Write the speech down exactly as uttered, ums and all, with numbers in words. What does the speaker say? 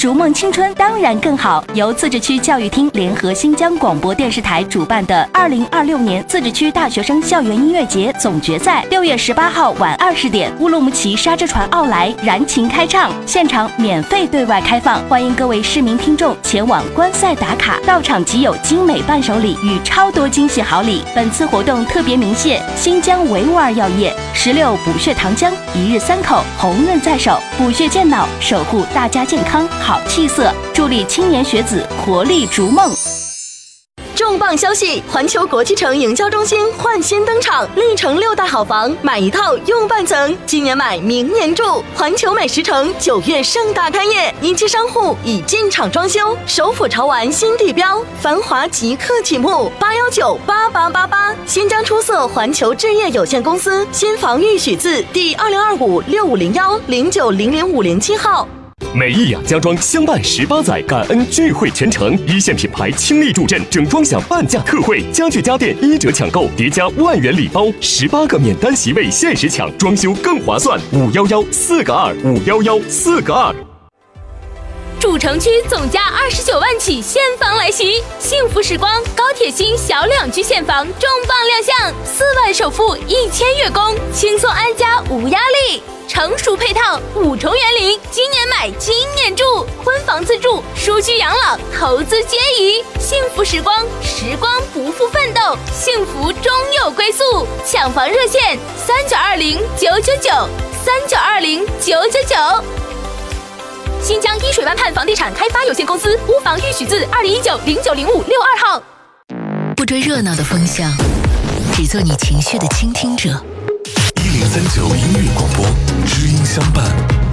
逐梦青春当然更好。由自治区教育厅联合新疆广播电视台主办的二零二六年自治区大学生校园音乐节总决赛，六月十八号晚二十点，乌鲁木齐沙之船奥莱燃情开唱，现场免费对外开放，欢迎各位市民听众前往观赛打卡，到场即有精美伴手礼与超多惊喜好礼。本次活动特别鸣谢新疆维吾尔药业、石榴补血糖浆、一日三口、红润在手，补血健脑，守护大家健康好气色，助力青年学子活力逐梦。 重磅消息！环球国际城营销中心焕新登场，历城六大好房，买一套用半层，今年买明年住。环球美食城九月盛大开业，一期商户已进场装修，首府潮玩新地标，繁华即刻启幕，八幺九八八八八。新疆出色环球置业有限公司新房预许字第二零二五六五零幺零九零零五零七号。 美意雅家装相伴十八载，感恩聚会全程，一线品牌倾力助阵，整装享半价特惠，家具家电一折抢购，叠加万元礼包，十八个免单席位限时抢，装修更划算。五幺幺四个二，五幺幺四个二。 主城区总价二十九万起现房来袭，幸福时光高铁新小两居现房重磅亮相，四万首付，一千月供，轻松安家无压力。成熟配套，五重园林，今年买今年住，婚房自住，舒居养老，投资皆宜。幸福时光，时光不负奋斗，幸福终有归宿。抢房热线：三九二零九九九，三九二零九九九。新疆依水湾畔房地产开发有限公司屋房预许字二零一九零九零五六二号。 不追热闹的风向，只做你情绪的倾听者。 一零三九音乐广播，知音相伴。